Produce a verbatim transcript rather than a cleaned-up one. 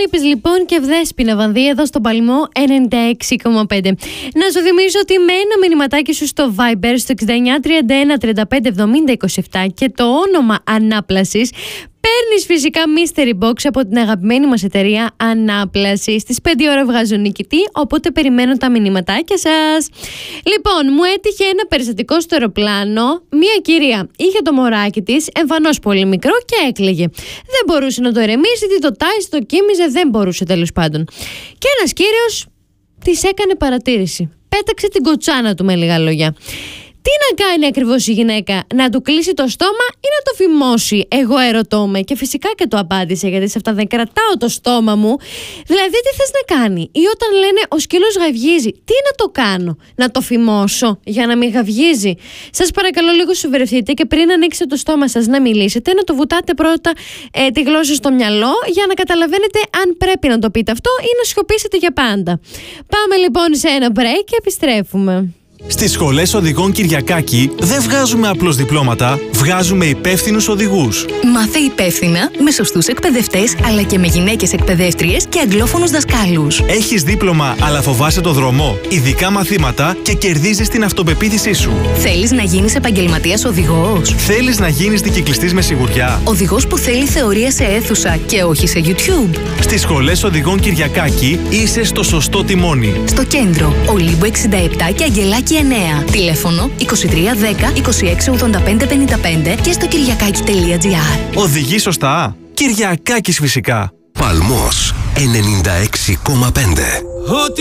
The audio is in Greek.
Λύπης λοιπόν και Ευδέσποινα Βανδύ εδώ στον Παλμό ενενήντα έξι κόμμα πέντε. Να σου θυμίσω ότι με ένα μηνυματάκι σου στο Viber στο εξήντα εννιά τριάντα ένα τριάντα πέντε εβδομήντα είκοσι επτά και το όνομα ανάπλασης, παίρνεις φυσικά mystery box από την αγαπημένη μας εταιρεία Ανάπλαση. Στις πέντε ώρα βγάζω νικητή, οπότε περιμένω τα μηνυματάκια σας. Λοιπόν, μου έτυχε ένα περιστατικό στο αεροπλάνο. Μία κυρία είχε το μωράκι της, εμφανώς πολύ μικρό, και έκλαιγε. Δεν μπορούσε να το ηρεμήσει, τι το τάισε, το κοίμιζε, δεν μπορούσε τέλος πάντων. Και ένας κύριος της έκανε παρατήρηση. Πέταξε την κοτσάνα του, με λίγα λόγια. Τι να κάνει ακριβώς η γυναίκα, να του κλείσει το στόμα ή να το φημώσει? Εγώ ερωτώ με, και φυσικά και το απάντησε, γιατί σε αυτά δεν κρατάω το στόμα μου. Δηλαδή, τι θες να κάνει? Ή όταν λένε ο σκύλος γαυγίζει, τι να το κάνω? Να το φημώσω για να μην γαυγίζει? Σας παρακαλώ, λίγο σοβαρευτείτε και πριν ανοίξετε το στόμα σας να μιλήσετε, να το βουτάτε πρώτα ε, τη γλώσσα στο μυαλό για να καταλαβαίνετε αν πρέπει να το πείτε αυτό ή να σιωπήσετε για πάντα. Πάμε λοιπόν σε ένα break και επιστρέφουμε. Στις σχολές οδηγών Κυριακάκη δεν βγάζουμε απλώς διπλώματα, βγάζουμε υπεύθυνους οδηγούς. Μάθε υπεύθυνα με σωστούς εκπαιδευτές, αλλά και με γυναίκες εκπαιδεύτριες και αγγλόφωνους δασκάλους. Έχεις δίπλωμα αλλά φοβάσαι το δρόμο, ειδικά μαθήματα και κερδίζεις την αυτοπεποίθησή σου. Θέλεις να γίνεις επαγγελματίας οδηγός? Θέλεις να γίνεις δικυκλιστής με σιγουριά? Οδηγός που θέλει θεωρία σε αίθουσα και όχι σε YouTube? Στις σχολές οδηγών Κυριακάκη είσαι στο σωστό τιμόνι. Στο κέντρο, Ολύμπου εξήντα επτά και Αγγελάκη εννέα. Τηλέφωνο είκοσι τρία δέκα είκοσι έξι ογδόντα πέντε πενήντα πέντε και στο κυριακάκι τελεία τζι άρ. Οδηγεί σωστά? Κυριακάκης φυσικά. Παλμός ενενήντα έξι κόμμα πέντε.